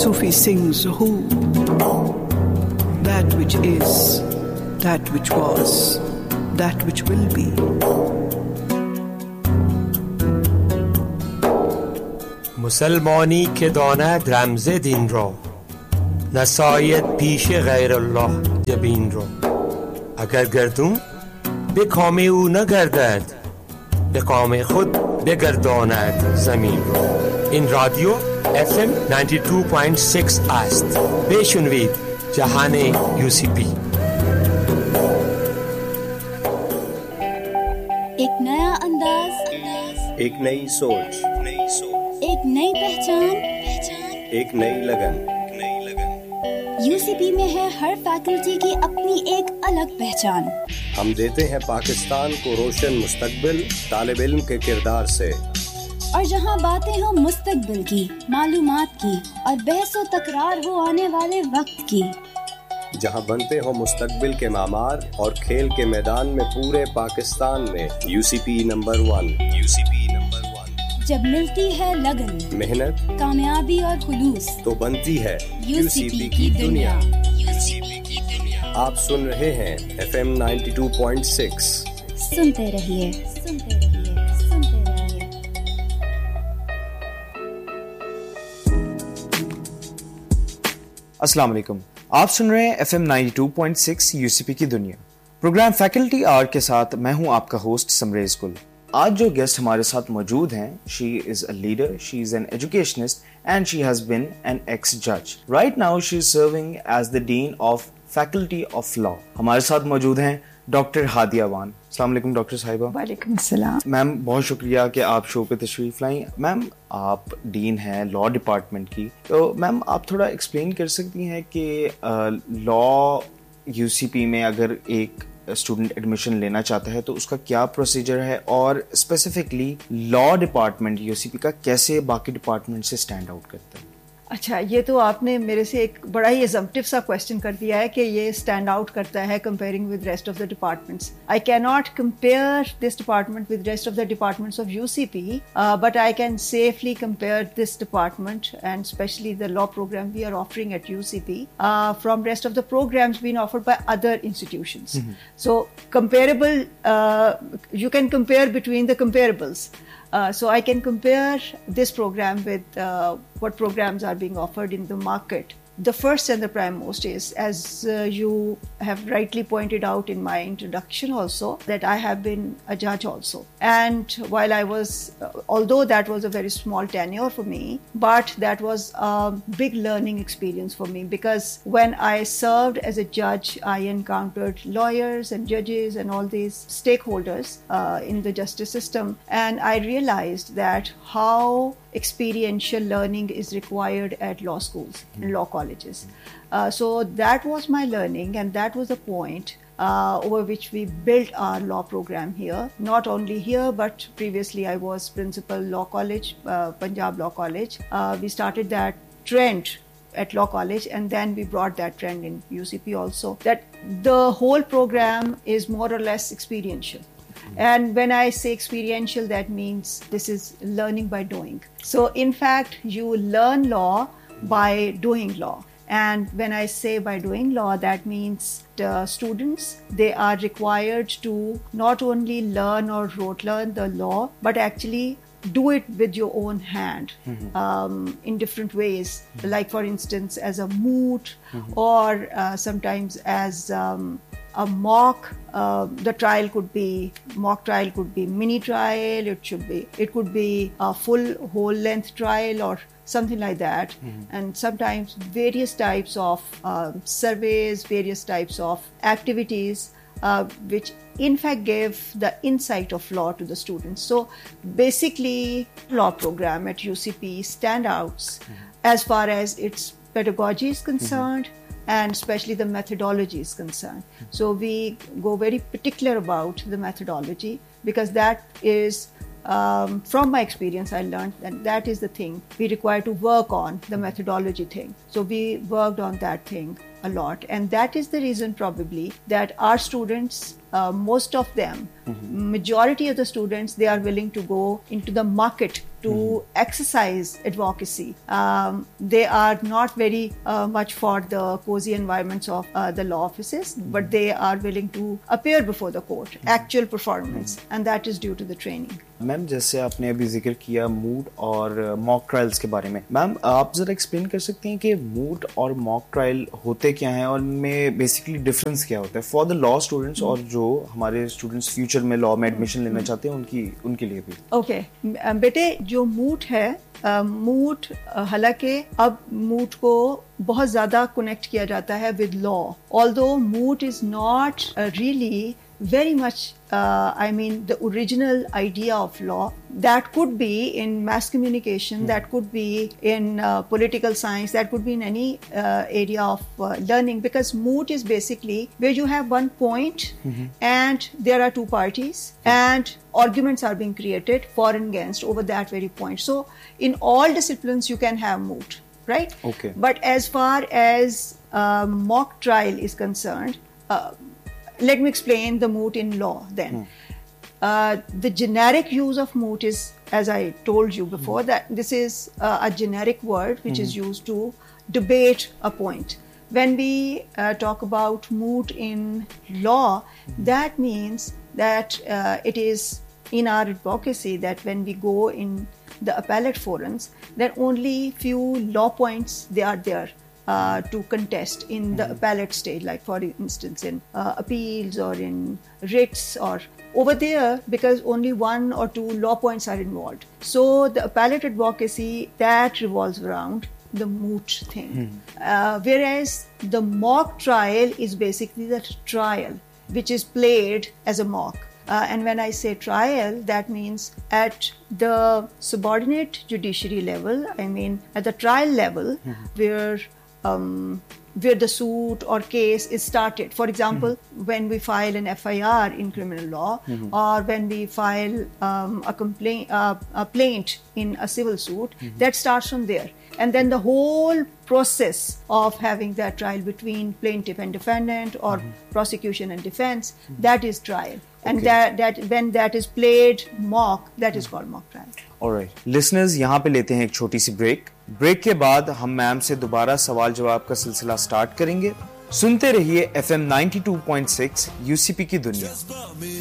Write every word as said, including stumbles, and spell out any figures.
Sufi sings who? That which is, that which was, that which will be. مسلمانی که داند رمز دین را، نساید پیش غیر الله جبین را. اگر گردون به کام او نگردد، به کام خود بگرداند زمین را. این رادیو اف ام نود و دو ممیز شش است. بشنوید جهان یو سی پی. एक नया अंदाज, एक नई सोच, एक नई पहचान, एक नई लगन। यूसीपी में है हर फैकल्टी की अपनी एक अलग पहचान। हम देते हैं पाकिस्तान को रोशन मुस्तकबिल तालिब इल्म के किरदार से। और जहां बातें हो मुस्तकबिल की, मालूमात की और बहसो तकरार हो आने वाले वक्त की, जहां बनते हो मुस्तकबिल के मामार और खेल के मैदान में पूरे पाकिस्तान में UCP number one. UCP number one. जब मिलती है लगन, मेहनत, कामयाबी और खुलूस, तो बनती है यूसीपी की दुनिया। यूसीपी की दुनिया। आप सुन रहे हैं F M ninety two point six. सुनते रहिए, सुनते रहिए, सुनते रहिए। अस्सलाम वालेकुम। आप सुन रहे हैं F M ninety two point six UCP की दुनिया। प्रोग्राम फैकल्टी आवर के साथ मैं हूं आपका होस्ट समरेज गुल। आज जो गेस्ट हमारे साथ मौजूद हैं, she is a leader, she is an educationist and she has been an x जज। Right now she is serving as the dean of faculty of law. हमारे साथ मौजूद हैं डॉक्टर हादिया वान। अस्सलाम वालेकुम डॉक्टर साहिबा। वालेकुम सलाम। मैम बहुत शुक्रिया कि आप शो पे तशरीफ लाई। मैम आप डीन हैं लॉ डिपार्टमेंट की, तो मैम आप थोड़ा एक्सप्लेन कर सकती हैं कि लॉ यूसीपी में अगर एक स्टूडेंट एडमिशन लेना चाहता है तो उसका क्या प्रोसीजर है और स्पेसिफिकली लॉ डिपार्टमेंट यूसीपी का कैसे बाकी डिपार्टमेंट से स्टैंड आउट करता है? अच्छा, ये तो आपने मेरे से एक बड़ा ही असम्पटिव सा क्वेश्चन कर दिया है कि ये स्टैंड आउट करता है comparing with rest of the departments. I can not compare this department with rest of the departments of UCP, but I can safely compare this department and specially the law programme we are offering eight UCP from rest of the programmes been offered by other institutions. So comparable, you can compare between the comparables. Uh, so I can compare this program with uh, what programs are being offered in the market. The first and the primemost is, as uh, you have rightly pointed out in my introduction also, that I have been a judge also. And while I was, uh, although that was a very small tenure for me, but that was a big learning experience for me, because when I served as a judge, I encountered lawyers and judges and all these stakeholders uh, in the justice system, and I realized that how experiential learning is required at law schools and law colleges. Uh, so that was my learning, and that was the point uh, over which we built our law program here. Not only here, but previously I was principal law college, uh, Punjab Law College. Uh, we started that trend at law college, and then we brought that trend in U C P also, that the whole program is more or less experiential. And when I say experiential, that means this is learning by doing. So in fact, you learn law by doing law. And when I say by doing law, that means the students, they are required to not only learn or rote learn the law, but actually do it with your own hand, mm-hmm. um, in different ways. Mm-hmm. Like for instance, as a moot, mm-hmm. or uh, sometimes as um, a mock. Uh, the trial could be mock trial, could be mini trial. It should be. It could be a full whole length trial or something like that. Mm-hmm. And sometimes various types of uh, surveys, various types of activities, uh, which in fact gave the insight of law to the students. So basically, law program at U C P standouts mm-hmm. as far as its pedagogy is concerned. Mm-hmm. And especially the methodology is concerned. So we go very particular about the methodology, because that is, um, from my experience, I learned that that is the thing we require to work on, the methodology thing. So we worked on that thing a lot, and that is the reason probably that our students, uh, most of them, mm-hmm. majority of the students, they are willing to go into the market to mm-hmm. exercise advocacy. Um, they are not very uh, much for the cozy environments of uh, the law offices, mm-hmm. but they are willing to appear before the court, mm-hmm. actual performance, mm-hmm. and that is due to the training. Ma'am, जैसे आपने अभी जिक्र किया mood और mock trials के बारे में, ma'am आप जरा एक्सप्लेन कर सकती हैं कि मूड और मॉक ट्रायल होते क्या हैं और उनमें बेसिकली डिफरेंस क्या होता है फॉर द लॉ स्टूडेंट्स और जो हमारे स्टूडेंट्स फ्यूचर में लॉ में एडमिशन लेना चाहते हैं उनकी उनके लिए भी? Okay okay. बेटे, जो मूड है, मूड uh, हालांकि अब मूड को बहुत ज्यादा कनेक्ट किया जाता है with law, although mood is not really very much, uh, I mean, the original idea of law. That could be in mass communication, mm-hmm. that could be in uh, political science, that could be in any uh, area of uh, learning, because moot is basically where you have one point mm-hmm. and there are two parties mm-hmm. and arguments are being created for and against over that very point. So in all disciplines you can have moot, right? Okay. But as far as uh, mock trial is concerned, uh, let me explain the moot in law then. Hmm. Uh, the generic use of moot is, as I told you before, hmm. that this is uh, a generic word which hmm. is used to debate a point. When we uh, talk about moot in law, hmm. that means that uh, it is in our advocacy that when we go in the appellate forums, that only few law points they are there. Uh, to contest in mm-hmm. the appellate stage, like for instance in uh, appeals or in writs or over there, because only one or two law points are involved. So the appellate advocacy, that revolves around the moot thing. Mm-hmm. Uh, whereas the mock trial is basically the trial which is played as a mock. Uh, and when I say trial, that means at the subordinate judiciary level, I mean at the trial level, mm-hmm. where Um, where the suit or case is started. For example, mm-hmm. when we file an F I R in criminal law, mm-hmm. or when we file um, a complaint, uh, a plaint in a civil suit, mm-hmm. that starts from there. And then the whole process of having that trial between plaintiff and defendant, or mm-hmm. prosecution and defense, mm-hmm. that is trial. And okay. that, that when that is played mock, that mm-hmm. is called mock trial. Alright, listeners, यहाँ पे लेते हैं एक छोटी सी break. Break के बाद हम ma'am से दोबारा सवाल जवाब का सिलसिला स्टार्ट करेंगे. सुनते रहिए F M ninety two point six UCP की दुनिया.